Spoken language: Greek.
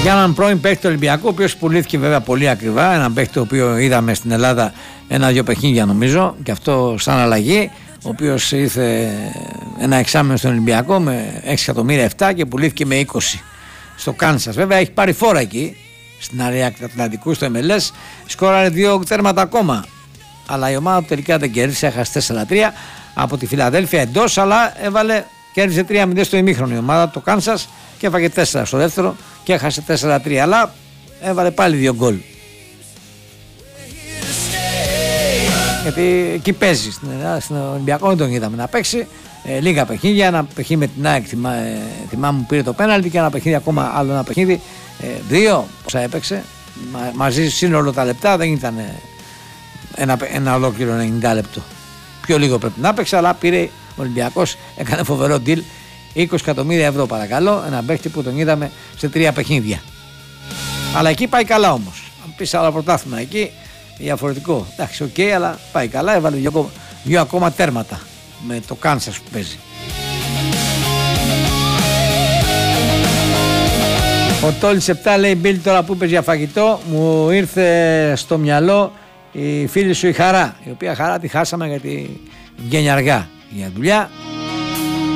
Για έναν πρώην παίκτη του Ολυμπιακού, ο οποίος πουλήθηκε βέβαια πολύ ακριβά. Έναν παίκτη το οποίο είδαμε στην Ελλάδα 1-2 παιχνίδια νομίζω, και αυτό σαν αλλαγή. Ο οποίος ήρθε ένα εξάμηνο στον Ολυμπιακό με 6 εκατομμύρια 7 και πουλήθηκε με 20 στο Κάνσας. Βέβαια έχει πάρει φόρα εκεί στην Αρέα Ατλαντικού, στο MLS. Σκόραρε 2 τέρματα ακόμα. Αλλά η ομάδα του τελικά δεν κέρδισε, έχασε 4-3 από τη Φιλαδέλφια εντός, αλλά κέρδισε 3-0 στο ημίχρονο η ομάδα το Κάνσας και έφαγε 4 στο δεύτερο και έχασε 4-3. Αλλά έβαλε πάλι 2 γκολ. Γιατί εκεί παίζει. Στην Ολυμπιακό δεν τον είδαμε να παίξει. Λίγα παιχνίδια. Ένα παιχνίδι με την ΑΕΚ θυμάμαι μου πήρε το πέναλτι, και ένα παιχνίδι ακόμα, άλλο ένα παιχνίδι. 2 όσα έπαιξε. Μαζί σύνολο τα λεπτά δεν ήταν ένα ολόκληρο 90 λεπτό. Πιο λίγο πρέπει να παίξει, αλλά πήρε ο Ολυμπιακός, έκανε φοβερό deal. 20 εκατομμύρια ευρώ παρακαλώ. Ένα παίχτη που τον είδαμε σε 3 παιχνίδια. Αλλά εκεί πάει καλά όμως. Αν πεις άλλο πρωτάθλημα εκεί, διαφορετικό. Εντάξει, οκ, αλλά πάει καλά. Έβαλε 2 ακόμα τέρματα με το Κάνσας που παίζει. Ο Τόλης 7 λέει: Μπίλ, τώρα που είπες για φαγητό, μου ήρθε στο μυαλό η φίλη σου η Χαρά. Η οποία Χαρά τη χάσαμε γιατί βγαίνει αργά για δουλειά.